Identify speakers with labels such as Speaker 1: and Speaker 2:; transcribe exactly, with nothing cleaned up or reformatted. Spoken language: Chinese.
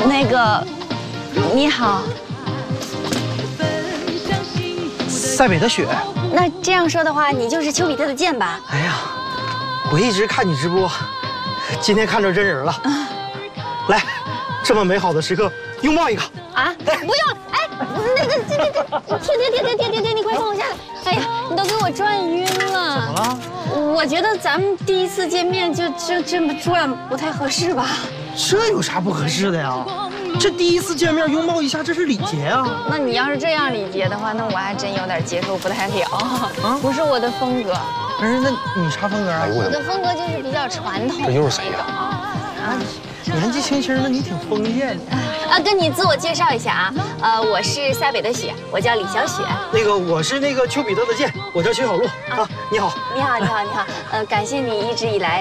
Speaker 1: 那个，你好。
Speaker 2: 塞北的雪。
Speaker 1: 那这样说的话，你就是丘比特的箭吧？
Speaker 2: 哎呀，我一直看你直播，今天看着真人了。啊、来，这么美好的时刻，拥抱一个。
Speaker 1: 啊？不用，哎，那个，这这这，停停停停停停停，你快放我下来！哎呀，你都给我转晕了。
Speaker 2: 怎么了？
Speaker 1: 我觉得咱们第一次见面就就这么转，不太合适吧？
Speaker 2: 这有啥不合适的呀？这第一次见面拥抱一下，这是礼节啊。
Speaker 1: 那你要是这样礼节的话，那我还真有点接受不太了。啊，不是我的风格。
Speaker 2: 不是，那你啥风格啊？
Speaker 1: 我的风格就是比较传统。
Speaker 3: 这又是谁呀？
Speaker 2: 啊，年纪轻轻的，你挺封建的。
Speaker 1: 啊，跟你自我介绍一下啊，呃，我是塞北的雪，我叫李小雪。
Speaker 2: 那个我是那个丘比特的箭，我叫邱小璐啊。你好，
Speaker 1: 你好，你好，你好。呃，感谢你一直以来